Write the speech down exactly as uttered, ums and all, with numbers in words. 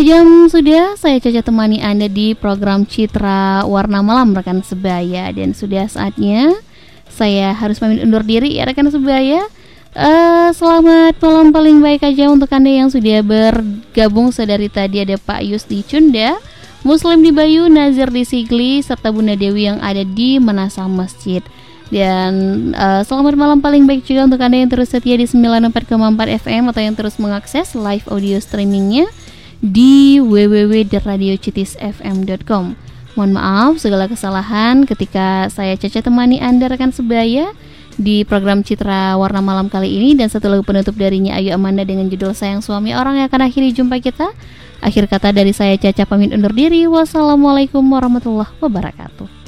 Dua jam sudah saya Caca temani Anda di program Citra Warna Malam rekan sebaya. Dan sudah saatnya saya harus pamit undur diri ya rekan sebaya. uh, Selamat malam paling baik aja untuk Anda yang sudah bergabung. Sedari tadi ada Pak Yus di Cunda, Muslim di Bayu, Nazir di Sigli, serta Bunda Dewi yang ada di Menasah Masjid. Dan uh, selamat malam paling baik juga untuk Anda yang terus setia di sembilan puluh empat koma empat F M atau yang terus mengakses live audio streamingnya di w w w titik radio citis f m titik com. Mohon maaf segala kesalahan ketika saya Caca temani Anda rekan sebaya di program Citra Warna Malam kali ini. Dan satu lagu penutup darinya Ayu Amanda dengan judul Sayang Suami Orang yang akan akhiri jumpa kita. Akhir kata dari saya Caca pamit undur diri. Wassalamualaikum warahmatullahi wabarakatuh.